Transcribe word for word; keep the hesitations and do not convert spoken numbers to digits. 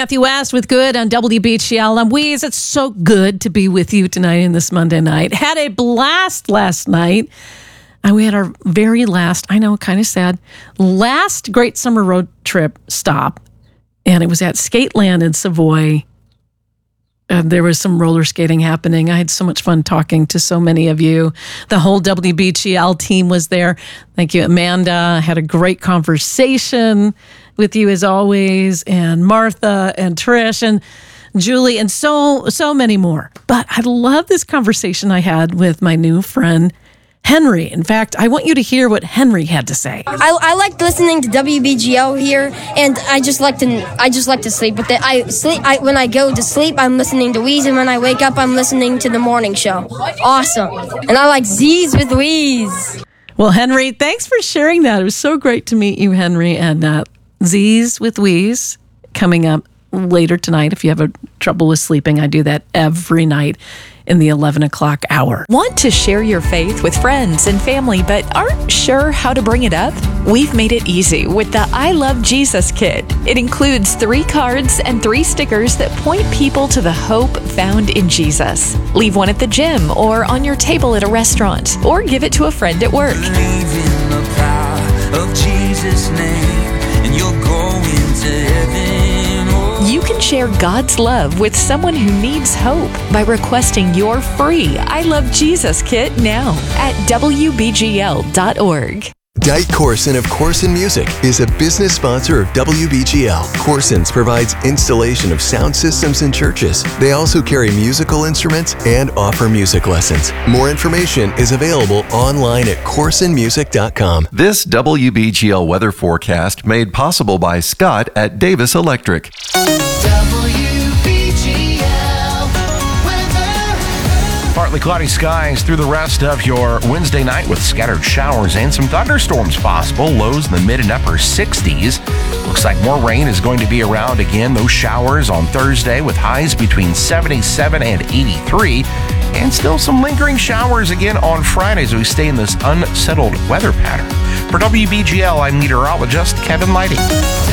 Matthew West with Good on W B G L. I'm Weez. It's so good to be with you tonight in this Monday night. Had a blast last night. And we had our very last, I know, kind of sad, last great summer road trip stop. And it was at Skateland in Savoy. Uh, there was some roller skating happening. I had so much fun talking to so many of you. The whole W B G L team was there. Thank you, Amanda. I had a great conversation with you as always, and Martha and Trish and Julie and so, so many more. But I love this conversation I had with my new friend, Henry. In fact, I want you to hear what Henry had to say. I, I like listening to W B G L here, and I just like to I just like to sleep. But the, I sleep I, when I go to sleep, I'm listening to Weez, and when I wake up, I'm listening to the morning show. Awesome, and I like Z's with Weez. Well, Henry, thanks for sharing that. It was so great to meet you, Henry, and uh, Z's with Weez coming up later tonight. If you have a trouble with sleeping, I do that every night in the eleven o'clock hour. Want to share your faith with friends and family, but aren't sure how to bring it up? We've made it easy with the I Love Jesus Kit. It includes three cards and three stickers that point people to the hope found in Jesus. Leave one at the gym or on your table at a restaurant, or give it to a friend at work. Believe in the power of Jesus' name, and you're going to heaven. Oh. You can share God's love with someone who needs hope by requesting your free I Love Jesus Kit now at W B G L dot org. Dike Corson of Corson Music is a business sponsor of W B G L. Corson's provides installation of sound systems in churches. They also carry musical instruments and offer music lessons. More information is available online at corson music dot com. This W B G L weather forecast made possible by Scott at Davis Electric. Partly cloudy skies through the rest of your Wednesday night with scattered showers and some thunderstorms possible. Lows in the mid and upper sixties. Looks like more rain is going to be around again. Those showers on Thursday with highs between seventy-seven and eighty-three. And still some lingering showers again on Friday as we stay in this unsettled weather pattern. For W B G L, I'm meteorologist Kevin Lighting.